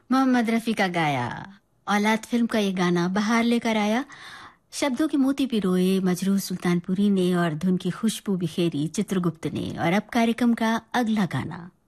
मोहम्मद रफ़ी का गाया औलाद फिल्म का ये गाना बहार लेकर आया। शब्दों के मोती पिरोए मजरूह सुल्तानपुरी ने और धुन की खुशबू बिखेरी चित्रगुप्त ने। और अब कार्यक्रम का अगला गाना।